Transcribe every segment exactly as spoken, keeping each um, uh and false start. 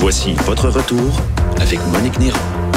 Voici votre retour avec Monique Néron.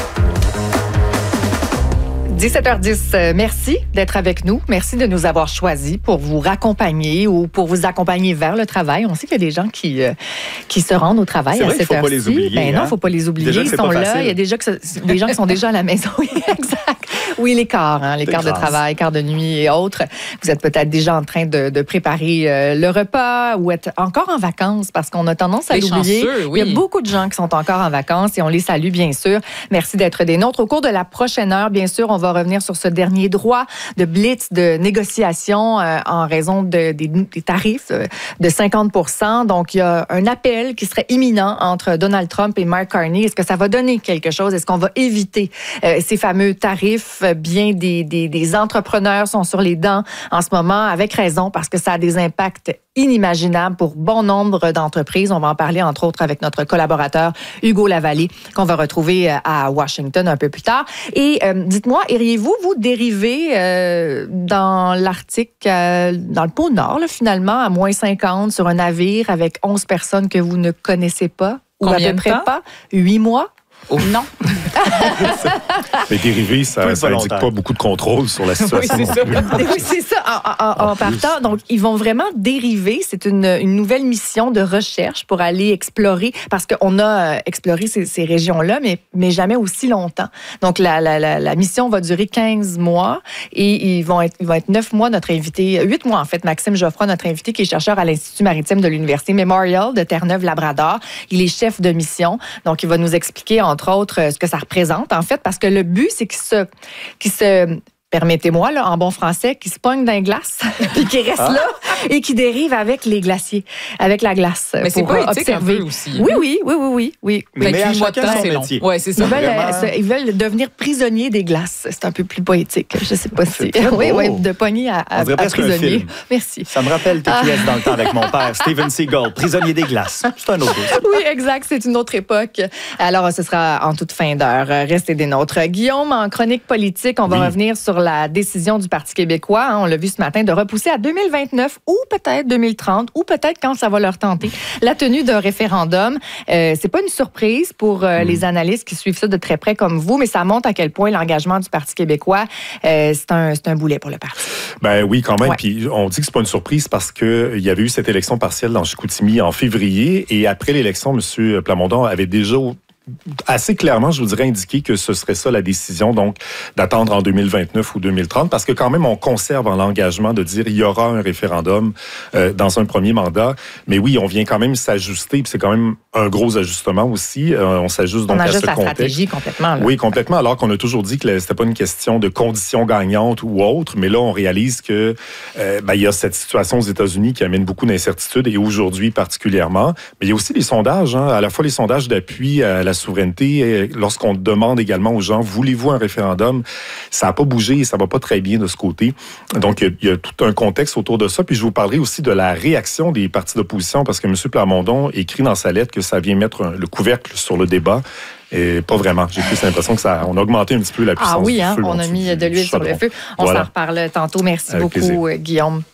dix-sept heures dix, euh, merci d'être avec nous. Merci de nous avoir choisis pour vous raccompagner ou pour vous accompagner vers le travail. On sait qu'il y a des gens qui, euh, qui se rendent au travail c'est à vrai cette qu'il faut heure-ci. pas les oublier, Ben non, il hein? ne faut pas les oublier. Déjà que Ils c'est sont pas là. facile. Il y a déjà que, des gens qui sont déjà à la maison. Oui, exact. Oui, les quarts, hein, les C'est quarts de grâce. travail, quarts de nuit et autres. Vous êtes peut-être déjà en train de, de préparer euh, le repas ou être encore en vacances parce qu'on a tendance à Les l'oublier. chanceux, oui. Il y a beaucoup de gens qui sont encore en vacances et on les salue, bien sûr. Merci d'être des nôtres. Au cours de la prochaine heure, bien sûr, on va revenir sur ce dernier droit de blitz de négociation euh, en raison de, des, des tarifs euh, de cinquante pour cent. Donc, il y a un appel qui serait imminent entre Donald Trump et Mark Carney. Est-ce que ça va donner quelque chose? Est-ce qu'on va éviter euh, ces fameux tarifs? Bien des, des, des entrepreneurs sont sur les dents en ce moment, avec raison, parce que ça a des impacts inimaginables pour bon nombre d'entreprises. On va en parler, entre autres, avec notre collaborateur Hugo Lavallée, qu'on va retrouver à Washington un peu plus tard. Et euh, dites-moi, iriez-vous vous dériver euh, dans l'Arctique, euh, dans le pôle Nord, là, finalement, à moins cinquante, sur un navire avec onze personnes que vous ne connaissez pas? Ou Combien à peu de près temps? pas? Huit mois? Oh, non. Mais dériver, ça Peu n'indique volontaire. pas beaucoup de contrôle sur la situation. Oui, c'est non plus. Oui, c'est ça, en, en- en En plus. partant. Donc, ils vont vraiment dériver. C'est une, une nouvelle mission de recherche pour aller explorer, parce qu'on a euh, exploré ces, ces régions-là, mais, mais jamais aussi longtemps. Donc, la, la, la, la mission va durer quinze mois et ils vont être, ils vont être neuf mois, notre invité, huit mois en fait, Maxime Geoffroy, notre invité, qui est chercheur à l'Institut maritime de l'Université Memorial de Terre-Neuve-Labrador. Il est chef de mission. Donc, il va nous expliquer, entre autres, ce que ça représente, en fait, parce que le but, c'est qu'il se, qu'il se permettez-moi, là, en bon français, qui se pogne dans les glaces, puis qui reste Ah. là et qui dérive avec les glaciers, avec la glace. Mais c'est pour, pas euh, éthique un observer. peu aussi. Oui, oui, oui, oui, oui. oui. Mais, mais à huit mois de chacun temps, son c'est long. métier. Ouais, c'est Ils ça. veulent, vraiment. euh, se- ils veulent devenir prisonniers des glaces. C'est un peu plus poétique. Je sais pas si. C'est très Oui, beau. oui, de pogner à, à, On dirait à presque un prisonnier. film. Merci. Ça me rappelle T Q S dans le temps avec mon père, Steven Seagal, prisonnier des glaces. C'est un autre dossier. Oui, exact. C'est une autre époque. Alors, ce sera en toute fin d'heure. Restez des nôtres. Guillaume, en chronique politique, on va Oui. revenir sur la décision du Parti québécois, hein, on l'a vu ce matin, de repousser à deux mille vingt-neuf ou peut-être deux mille trente ou peut-être quand ça va leur tenter la tenue d'un référendum. Euh, c'est pas une surprise pour euh, Mm. les analystes qui suivent ça de très près comme vous, mais ça montre à quel point l'engagement du Parti québécois, euh, c'est un, c'est un boulet pour le parti. Ben oui, quand même. Ouais. Puis on dit que c'est pas une surprise parce que il y avait eu cette élection partielle dans Chicoutimi en février et après l'élection, M. Plamondon avait déjà assez clairement, je vous dirais, indiqué que ce serait ça la décision, donc d'attendre en deux mille vingt-neuf ou deux mille trente, parce que quand même, on conserve en l'engagement de dire il y aura un référendum euh, dans un premier mandat. Mais oui, on vient quand même s'ajuster, puis c'est quand même un gros ajustement aussi. Euh, on s'ajuste donc On à ajuste ce la contexte. stratégie complètement. Là. Oui, complètement, alors qu'on a toujours dit que c'était pas une question de conditions gagnantes ou autre, mais là, on réalise que euh, ben, il y a cette situation aux États-Unis qui amène beaucoup d'incertitudes, et aujourd'hui particulièrement. Mais il y a aussi les sondages, hein, à la fois les sondages d'appui à la souveraineté, et lorsqu'on demande également aux gens, voulez-vous un référendum? Ça n'a pas bougé et ça va pas très bien de ce côté. Donc, il y a, il y a tout un contexte autour de ça. Puis, je vous parlerai aussi de la réaction des partis d'opposition, parce que M. Plamondon écrit dans sa lettre que ça vient mettre un- le couvercle sur le débat. Et pas vraiment. J'ai plus l'impression que ça, on a augmenté un petit peu la puissance Ah oui, du hein, feu on en a dessous mis du- de du l'huile sur le chaudron. feu. On Voilà. s'en reparle tantôt. Merci Avec beaucoup, plaisir. Guillaume.